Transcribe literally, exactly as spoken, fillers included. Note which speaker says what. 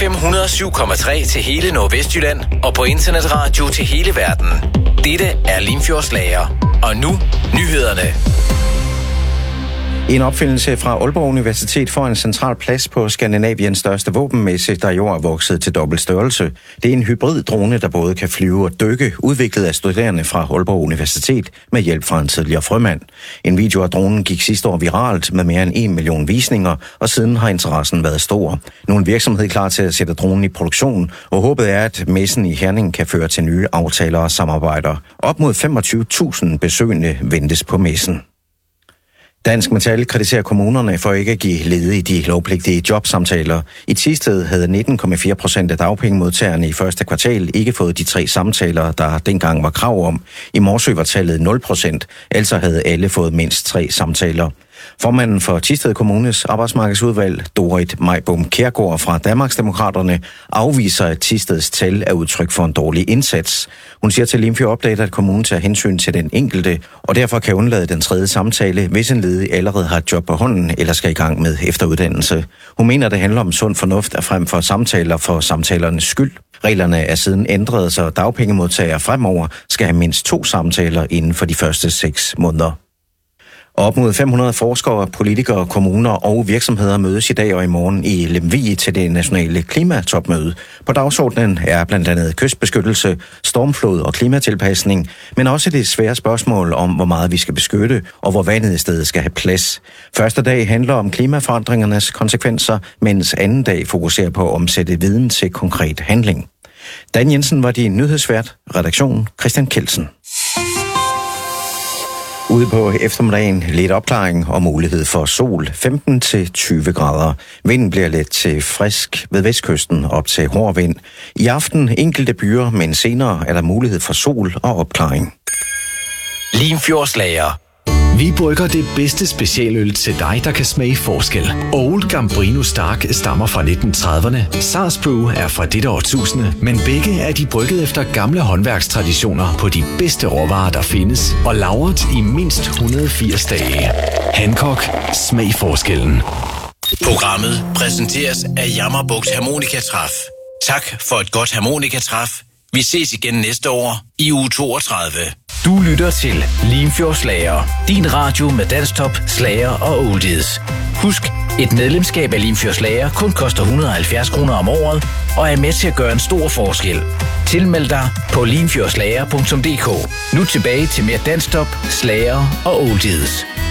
Speaker 1: M hundrede og syv komma tre til hele Nordvestjylland og på internetradio til hele verden. Dette er Limfjordslager. Og nu nyhederne.
Speaker 2: En opfindelse fra Aalborg Universitet får en central plads på Skandinaviens største våbenmesse, der i år er vokset til dobbelt størrelse. Det er en hybriddrone, der både kan flyve og dykke, udviklet af studerende fra Aalborg Universitet med hjælp fra en tidligere frømand. En video af dronen gik sidste år viralt med mere end en million visninger, og siden har interessen været stor. Nu er en virksomhed klar til at sætte dronen i produktion, og håbet er, at messen i Herning kan føre til nye aftaler og samarbejder. Op mod femogtyve tusind besøgende ventes på messen. Dansk Metal kritiserer kommunerne for ikke at give ledige de lovpligtige jobsamtaler. I Thisted havde nitten komma fire procent af dagpengemodtagerne i første kvartal ikke fået de tre samtaler, der dengang var krav om. I Morsø var tallet nul procent, altså havde alle fået mindst tre samtaler. Formanden for Thisted Kommunes arbejdsmarkedsudvalg, Dorit Majbom Kjærgaard fra Danmarksdemokraterne, afviser, at Thisteds tal er udtryk for en dårlig indsats. Hun siger til Limfjord Update, at kommunen tager hensyn til den enkelte, og derfor kan undlade den tredje samtale, hvis en ledig allerede har et job på hånden eller skal i gang med efteruddannelse. Hun mener, det handler om sund fornuft af frem for samtaler for samtalernes skyld. Reglerne er siden ændret, så dagpengemodtagere fremover skal have mindst to samtaler inden for de første seks måneder. Op mod fem hundrede forskere, politikere, kommuner og virksomheder mødes i dag og i morgen i Lemvig til det nationale klimatopmøde. På dagsordenen er blandt andet kystbeskyttelse, stormflod og klimatilpasning, men også det svære spørgsmål om, hvor meget vi skal beskytte og hvor vandet i stedet skal have plads. Første dag handler om klimaforandringernes konsekvenser, mens anden dag fokuserer på at omsætte viden til konkret handling. Dan Jensen var din nyhedsvært, redaktion Christian Kelsen. Ude på eftermiddagen lidt opklaring og mulighed for sol, femten til tyve grader. Vinden bliver let til frisk ved vestkysten op til hård vind. I aften enkelte byer, men senere er der mulighed for sol og opklaring.
Speaker 1: Limfjordslager.
Speaker 3: Vi brygger det bedste specialøl til dig, der kan smage forskel. Old Gambrino Stark stammer fra nitten trediverne. Sars Brew er fra dette årtusinde, men begge er de brygget efter gamle håndværkstraditioner på de bedste råvarer, der findes, og lagret i mindst et hundrede og firs dage. Hancock. Smag forskellen.
Speaker 1: Programmet præsenteres af Jammerbugt Harmonikatræf. Tak for et godt harmonikatræf. Vi ses igen næste år i uge toogtredive. Du lytter til Limfjordslager, din radio med dansktop, slager og oldies. Husk, et medlemskab af Limfjordslager kun koster et hundrede og halvfjerds kroner om året, og er med til at gøre en stor forskel. Tilmeld dig på limfjordslager punktum d k. Nu tilbage til mere dansktop, slager og oldies.